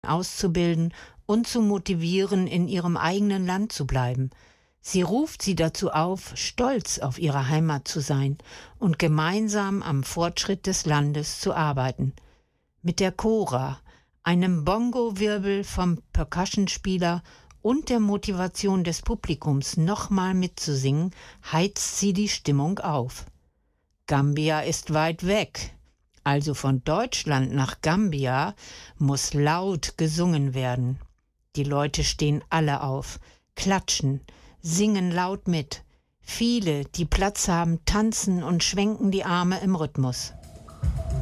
auszubilden und zu motivieren, in ihrem eigenen Land zu bleiben. Sie ruft sie dazu auf, stolz auf ihre Heimat zu sein und gemeinsam am Fortschritt des Landes zu arbeiten. Mit der Kora, einem Bongo-Wirbel vom Percussionspieler und der Motivation des Publikums, nochmal mitzusingen, heizt sie die Stimmung auf. Gambia ist weit weg, also von Deutschland nach Gambia muss laut gesungen werden. Die Leute stehen alle auf, klatschen, singen laut mit. Viele, die Platz haben, tanzen und schwenken die Arme im Rhythmus.